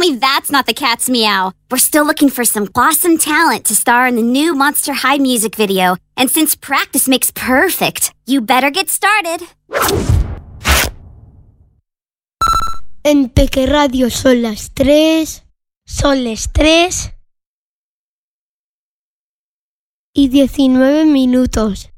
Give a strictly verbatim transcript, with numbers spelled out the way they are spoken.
me that's not the cat's meow. We're still looking for some awesome talent to star in the new Monster High music video. And since practice makes perfect, you better get started. En Peque Radio son las tres, son las tres y diecinueve minutos.